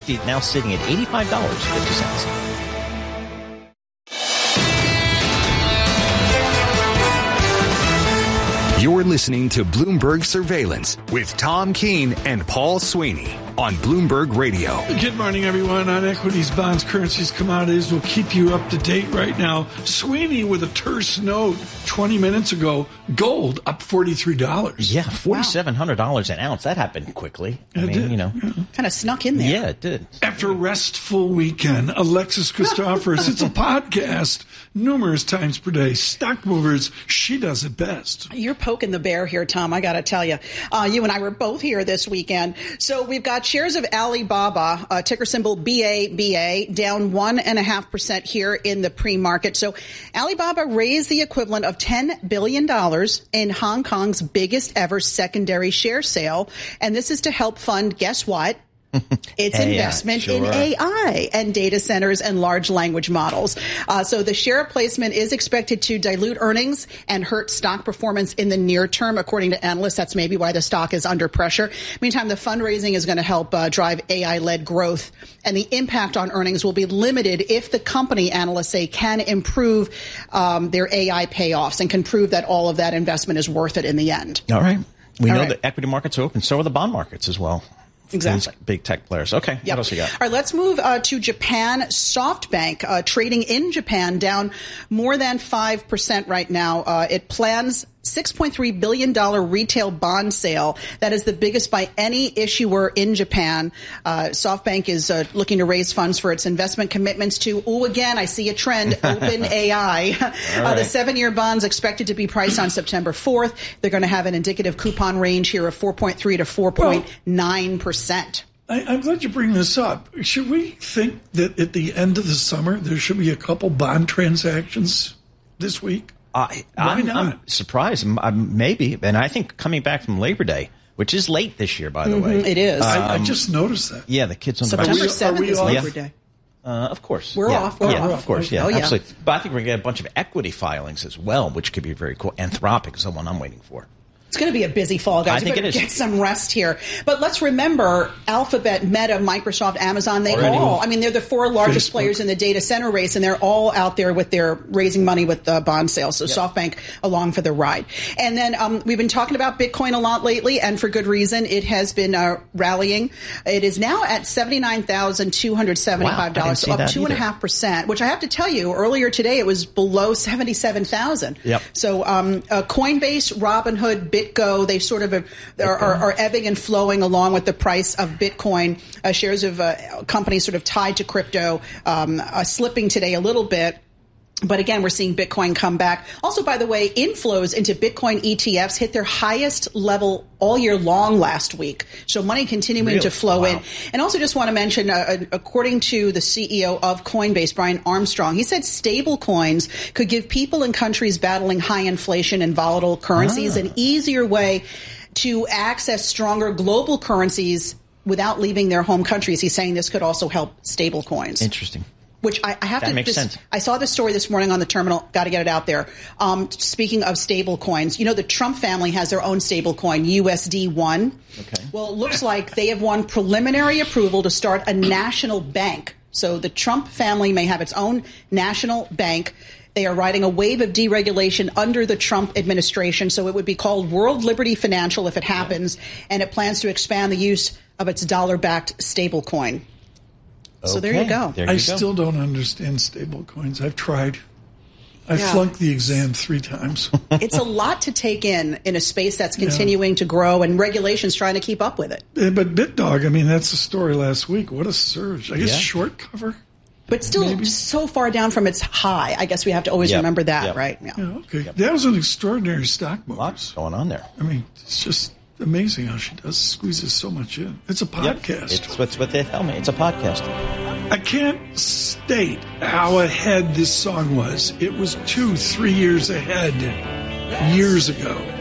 now sitting at $85.50. You're listening to Bloomberg Surveillance with Tom Keene and Paul Sweeney on Bloomberg Radio. Good morning, everyone. On equities, bonds, currencies, commodities, we'll keep you up to date right now. Sweeney with a terse note 20 minutes ago. Gold up $43. Yeah, $4,700 an ounce. That happened quickly. I mean, did. you know. Kind of snuck in there. Yeah, it did. After a restful weekend, Alexis Christoforous, it's a podcast numerous times per day. Stock movers, she does it best. You're poking the bear here, Tom, I got to tell you. You and I were both here this weekend. So we've got shares of Alibaba, ticker symbol BABA, down 1.5% here in the pre-market. So Alibaba raised the equivalent of $10 billion in Hong Kong's biggest ever secondary share sale. And this is to help fund, guess what? It's investment in AI and data centers and large language models. So the share placement is expected to dilute earnings and hurt stock performance in the near term. According to analysts, that's maybe why the stock is under pressure. Meantime, the fundraising is going to help drive AI-led growth, and the impact on earnings will be limited if the company, analysts say, can improve their AI payoffs and can prove that all of that investment is worth it in the end. All right. We know that equity markets are open. So are the bond markets as well. Exactly. Big tech players. Okay. Yep. What else you got? All right, let's move to Japan. SoftBank trading in Japan down more than 5% right now. It plans $6.3 billion retail bond sale. That is the biggest by any issuer in Japan. SoftBank is looking to raise funds for its investment commitments to, again, I see a trend, OpenAI. Right. The 7-year bond's expected to be priced on September 4th. They're going to have an indicative coupon range here of 4.3 to 4.9%. I'm glad you bring this up. Should we think that at the end of the summer there should be a couple bond transactions this week? I'm surprised. Maybe. And I think coming back from Labor Day, which is late this year, by the way. It is. I just noticed that. Yeah, the kids on September the 7th is Labor Day. Of course. We're off. We're off. Of course, yeah. Oh, yeah. Absolutely. But I think we're going to get a bunch of equity filings as well, which could be very cool. Anthropic is the one I'm waiting for. It's going to be a busy fall, guys. I think it is. Get some rest here. But let's remember Alphabet, Meta, Microsoft, Amazon, they're the 4 largest players in the data center race, and they're all out there with their raising money with the bond sales. So SoftBank along for the ride. And then we've been talking about Bitcoin a lot lately, and for good reason. It has been rallying. It is now at $79,275, so up 2.5%, which I have to tell you, earlier today it was below $77,000. Yep. So Coinbase, Robinhood, BitGo, they sort of are ebbing and flowing along with the price of Bitcoin. Shares of companies sort of tied to crypto are slipping today a little bit. But again, we're seeing Bitcoin come back. Also, by the way, inflows into Bitcoin ETFs hit their highest level all year long last week. So money continuing to flow in. And also just want to mention, according to the CEO of Coinbase, Brian Armstrong, he said stable coins could give people in countries battling high inflation and volatile currencies an easier way to access stronger global currencies without leaving their home countries. He's saying this could also help stable coins. Interesting. Which I have that makes sense. I saw this story this morning on the terminal. Got to get it out there. Speaking of stable coins, you know, the Trump family has their own stable coin, USD1. Okay. Well, it looks like they have won preliminary approval to start a national bank. So the Trump family may have its own national bank. They are riding a wave of deregulation under the Trump administration. So it would be called World Liberty Financial if it happens. And it plans to expand the use of its dollar-backed stable coin. So there you go. I still don't understand stable coins. I've tried. I flunked the exam 3 times. It's a lot to take in a space that's continuing to grow and regulations trying to keep up with it. But BitDog, I mean, that's the story last week. What a surge. I guess short cover. But still so far down from its high. I guess we have to always remember that, right? Yeah, okay. That was an extraordinary stock move. Lots going on there. I mean, it's just amazing how she squeezes so much in. It's a podcast. It's what they tell me. It's a podcast. I can't state how ahead this song was. It was 2-3 years ahead years ago.